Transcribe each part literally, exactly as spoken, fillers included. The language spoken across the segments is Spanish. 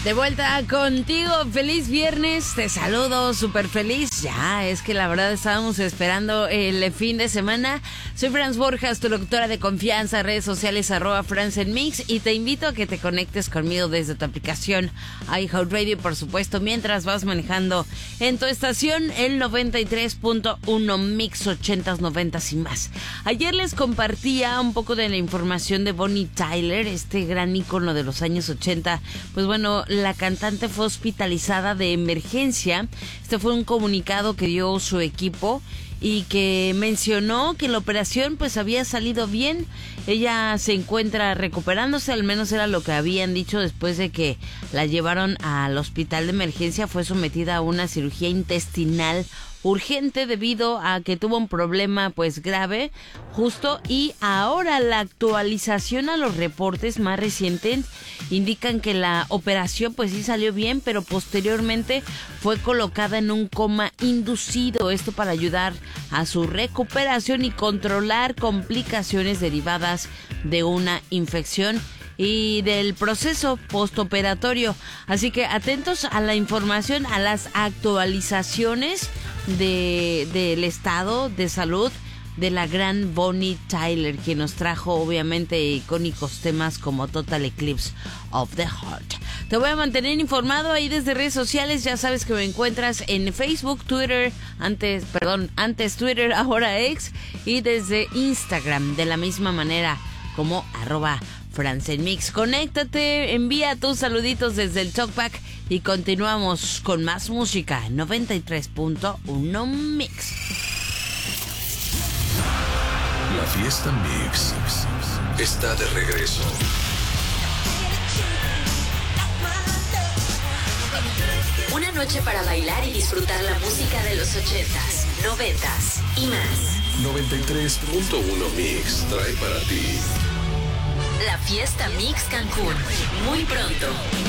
De vuelta contigo, feliz viernes, te saludo súper feliz. Ya, es que la verdad estábamos esperando el fin de semana. Soy Franz Borjas, tu locutora de confianza, redes sociales arroba Franz en Mix, y te invito a que te conectes conmigo desde tu aplicación iHeartRadio, por supuesto, mientras vas manejando en tu estación el noventa y tres punto uno Mix ochentas, noventas y más. Ayer les compartía un poco de la información de Bonnie Tyler, este gran ícono de los años ochenta. Pues bueno, la cantante fue hospitalizada de emergencia. Este fue un comunicado que dio su equipo y que mencionó que la operación pues había salido bien. Ella se encuentra recuperándose, al menos era lo que habían dicho después de que la llevaron al hospital de emergencia. Fue sometida a una cirugía intestinal urgente debido a que tuvo un problema pues grave justo, y ahora la actualización a los reportes más recientes indican que la operación pues sí salió bien, pero posteriormente fue colocada en un coma inducido, esto para ayudar a su recuperación y controlar complicaciones derivadas de una infección y del proceso postoperatorio. Así que atentos a la información, a las actualizaciones de del estado de salud de la gran Bonnie Tyler, que nos trajo obviamente icónicos temas como Total Eclipse of the Heart. Te voy a mantener informado ahí desde redes sociales. Ya sabes que me encuentras en Facebook, Twitter, antes, perdón, antes Twitter, ahora X, y desde Instagram de la misma manera como arroba Franz en Mix. Conéctate, envía tus saluditos desde el Talkback y continuamos con más música. noventa y tres punto uno Mix. La fiesta Mix está de regreso. Una noche para bailar y disfrutar la música de los ochentas, noventas y más. noventa y tres punto uno Mix trae para ti La fiesta Mix Cancún, muy pronto.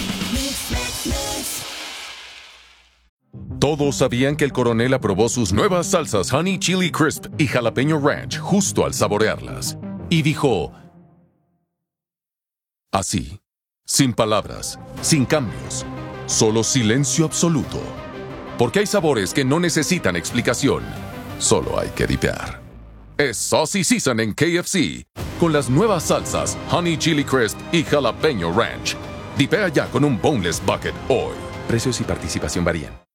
Todos sabían que el coronel aprobó sus nuevas salsas Honey Chili Crisp y Jalapeño Ranch justo al saborearlas. Y dijo, así, sin palabras, sin cambios, solo silencio absoluto. Porque hay sabores que no necesitan explicación, solo hay que dipear. Es Saucy Season en K F C, con las nuevas salsas Honey Chili Crisp y Jalapeño Ranch. Dipea ya con un Boneless Bucket hoy. Precios y participación varían.